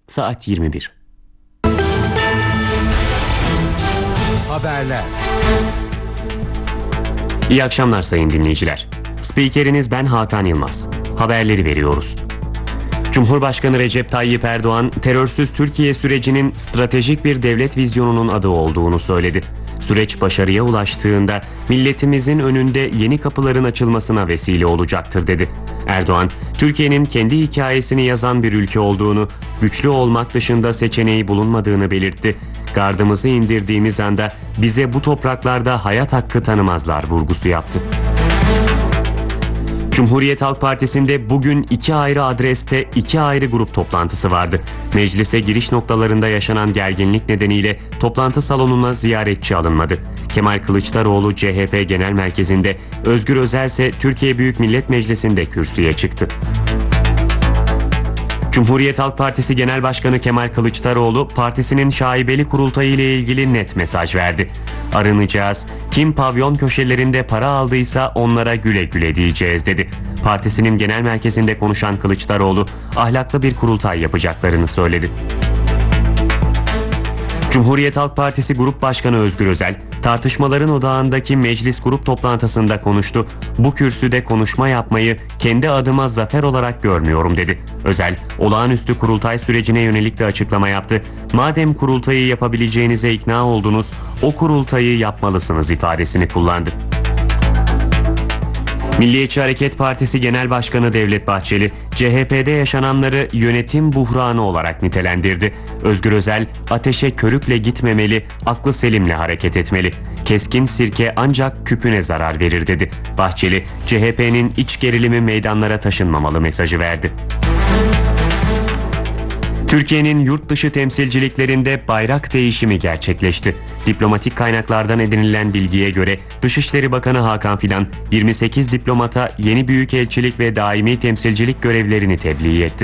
saat 21. Haberler. İyi akşamlar sayın dinleyiciler. Spikeriniz ben Hakan Yılmaz. Haberleri veriyoruz. Cumhurbaşkanı Recep Tayyip Erdoğan, terörsüz Türkiye sürecinin stratejik bir devlet vizyonunun adı olduğunu söyledi. Süreç başarıya ulaştığında milletimizin önünde yeni kapıların açılmasına vesile olacaktır dedi. Erdoğan, Türkiye'nin kendi hikayesini yazan bir ülke olduğunu, güçlü olmak dışında seçeneği bulunmadığını belirtti. Gardımızı indirdiğimiz anda bize bu topraklarda hayat hakkı tanımazlar vurgusu yaptı. Cumhuriyet Halk Partisi'nde bugün iki ayrı adreste iki ayrı grup toplantısı vardı. Meclise giriş noktalarında yaşanan gerginlik nedeniyle toplantı salonuna ziyaretçi alınmadı. Kemal Kılıçdaroğlu CHP Genel Merkezi'nde, Özgür Özel ise Türkiye Büyük Millet Meclisi'nde kürsüye çıktı. Cumhuriyet Halk Partisi Genel Başkanı Kemal Kılıçdaroğlu, partisinin şaibeli kurultayı ile ilgili net mesaj verdi. Arınacağız, kim pavyon köşelerinde para aldıysa onlara güle güle diyeceğiz dedi. Partisinin genel merkezinde konuşan Kılıçdaroğlu, ahlaklı bir kurultay yapacaklarını söyledi. Cumhuriyet Halk Partisi Grup Başkanı Özgür Özel, tartışmaların odağındaki meclis grup toplantısında konuştu. Bu kürsüde konuşma yapmayı kendi adıma zafer olarak görmüyorum dedi. Özel, olağanüstü kurultay sürecine yönelik de açıklama yaptı. Madem kurultayı yapabileceğinize ikna oldunuz, o kurultayı yapmalısınız ifadesini kullandı. Milliyetçi Hareket Partisi Genel Başkanı Devlet Bahçeli, CHP'de yaşananları yönetim buhranı olarak nitelendirdi. Özgür Özel, ateşe körükle gitmemeli, aklı selimle hareket etmeli. Keskin sirke ancak küpüne zarar verir dedi. Bahçeli, CHP'nin iç gerilimi meydanlara taşınmamalı mesajı verdi. Türkiye'nin yurt dışı temsilciliklerinde bayrak değişimi gerçekleşti. Diplomatik kaynaklardan edinilen bilgiye göre Dışişleri Bakanı Hakan Fidan 28 diplomata yeni büyükelçilik ve daimi temsilcilik görevlerini tebliğ etti.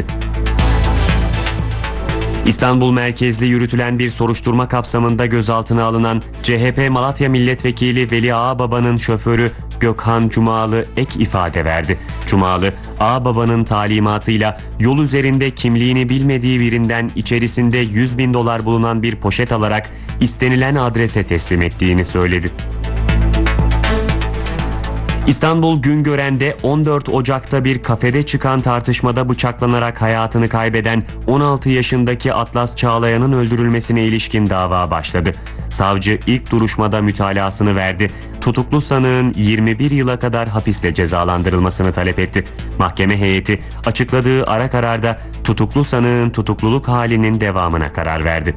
İstanbul merkezli yürütülen bir soruşturma kapsamında gözaltına alınan CHP Malatya Milletvekili Veli Ağababa'nın şoförü Gökhan Cumalı ek ifade verdi. Cumalı, Ağababa'nın talimatıyla yol üzerinde kimliğini bilmediği birinden içerisinde $100.000 bulunan bir poşet alarak istenilen adrese teslim ettiğini söyledi. İstanbul Güngören'de 14 Ocak'ta bir kafede çıkan tartışmada bıçaklanarak hayatını kaybeden 16 yaşındaki Atlas Çağlayan'ın öldürülmesine ilişkin dava başladı. Savcı ilk duruşmada mütalasını verdi. Tutuklu sanığın 21 yıla kadar hapisle cezalandırılmasını talep etti. Mahkeme heyeti açıkladığı ara kararda tutuklu sanığın tutukluluk halinin devamına karar verdi.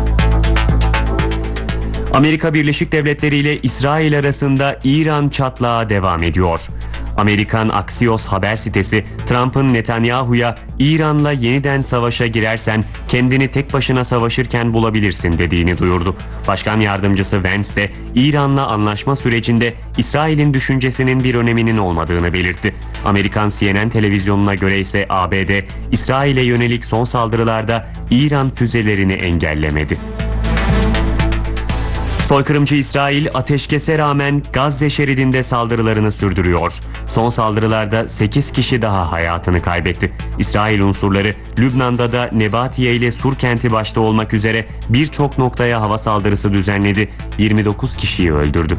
Amerika Birleşik Devletleri ile İsrail arasında İran çatlağı devam ediyor. Amerikan Axios haber sitesi, Trump'ın Netanyahu'ya "İran'la yeniden savaşa girersen kendini tek başına savaşırken bulabilirsin" dediğini duyurdu. Başkan yardımcısı Vance de İran'la anlaşma sürecinde İsrail'in düşüncesinin bir öneminin olmadığını belirtti. Amerikan CNN televizyonuna göre ise ABD, İsrail'e yönelik son saldırılarda İran füzelerini engellemedi. Soykırımcı İsrail ateşkese rağmen Gazze şeridinde saldırılarını sürdürüyor. Son saldırılarda 8 kişi daha hayatını kaybetti. İsrail unsurları Lübnan'da da Nebatiye ile Sur kenti başta olmak üzere birçok noktaya hava saldırısı düzenledi. 29 kişiyi öldürdü.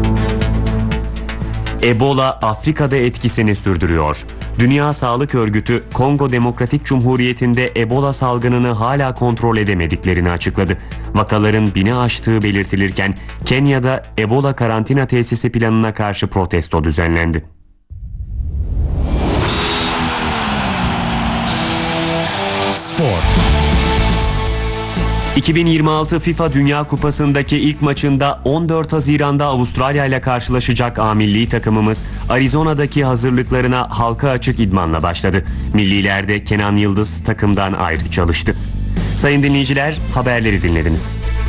Ebola Afrika'da etkisini sürdürüyor. Dünya Sağlık Örgütü, Kongo Demokratik Cumhuriyeti'nde Ebola salgınını hala kontrol edemediklerini açıkladı. Vakaların 1000'i aştığı belirtilirken Kenya'da Ebola karantina tesisi planına karşı protesto düzenlendi. Spor. 2026 FIFA Dünya Kupası'ndaki ilk maçında 14 Haziran'da Avustralya ile karşılaşacak A milli takımımız Arizona'daki hazırlıklarına halka açık idmanla başladı. Millilerde Kenan Yıldız takımdan ayrı çalıştı. Sayın dinleyiciler, haberleri dinlediniz.